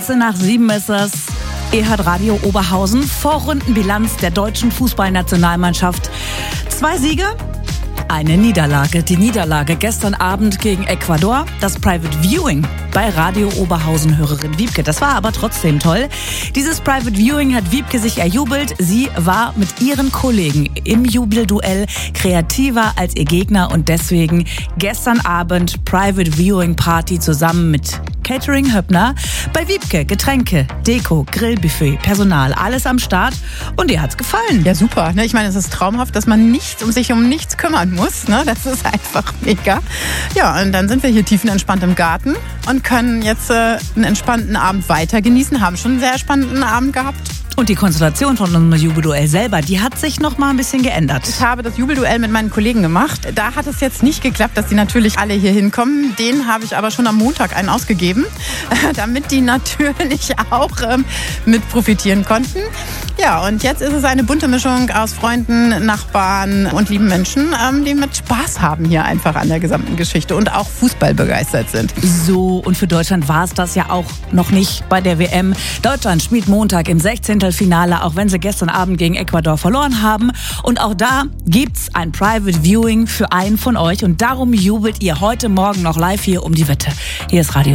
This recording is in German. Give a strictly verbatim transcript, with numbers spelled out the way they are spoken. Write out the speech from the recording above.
Nach sieben ist es. Ihr hört Radio Oberhausen. Vorrundenbilanz der deutschen Fußballnationalmannschaft. Zwei Siege, eine Niederlage. Die Niederlage gestern Abend gegen Ecuador. Das Private Viewing bei Radio Oberhausen-Hörerin Wiebke. Das war aber trotzdem toll. Dieses Private Viewing hat Wiebke sich erjubelt. Sie war mit ihren Kollegen im Jubelduell kreativer als ihr Gegner und deswegen gestern Abend Private Viewing Party zusammen mit Catering Höppner bei Wiebke. Getränke, Deko, Grillbuffet, Personal, alles am Start und ihr hat's gefallen. Ja, super. Ich meine, es ist traumhaft, dass man nicht um sich um nichts kümmern muss. Das ist einfach mega. Ja, und dann sind wir hier tiefenentspannt im Garten und können jetzt äh, einen entspannten Abend weiter genießen, haben schon einen sehr spannenden Abend gehabt. Und die Konstellation von unserem Jubelduell selber, die hat sich noch mal ein bisschen geändert. Ich habe das Jubelduell mit meinen Kollegen gemacht. Da hat es jetzt nicht geklappt, dass die natürlich alle hier hinkommen. Den habe ich aber schon am Montag einen ausgegeben, damit die natürlich auch ähm, mit profitieren konnten. Ja, und jetzt ist es eine bunte Mischung aus Freunden, Nachbarn und lieben Menschen, ähm, die mit Spaß haben hier einfach an der gesamten Geschichte und auch Fußball begeistert sind. So, und für Deutschland war es das ja auch noch nicht bei der W M. Deutschland spielt Montag im Sechzehntelfinale, auch wenn sie gestern Abend gegen Ecuador verloren haben. Und auch da gibt's ein Private Viewing für einen von euch. Und darum jubelt ihr heute Morgen noch live hier um die Wette. Hier ist Radio